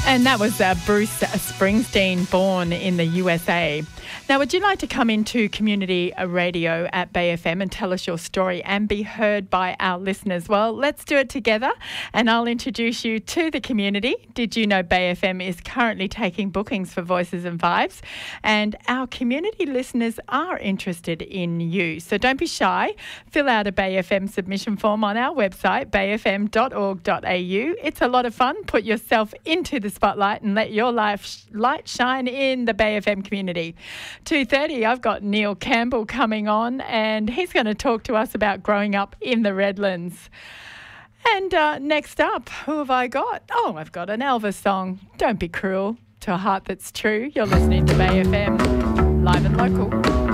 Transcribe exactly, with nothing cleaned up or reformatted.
And that was uh, Bruce Springsteen, born in the U S A. Now, would you like to come into community radio at Bay F M and tell us your story and be heard by our listeners? Well, let's do it together and I'll introduce you to the community. Did you know Bay F M is currently taking bookings for Voices and Vibes? And our community listeners are interested in you. So don't be shy. Fill out a Bay F M submission form on our website, bay f m dot org dot a u. It's a lot of fun. Put yourself into the spotlight and let your life light shine in the Bay F M community. two thirty, I've got Neil Campbell coming on and he's going to talk to us about growing up in the Redlands. And uh, next up, who have I got? Oh, I've got an Elvis song, Don't Be Cruel to a Heart That's True. You're listening to Bay F M, live and local.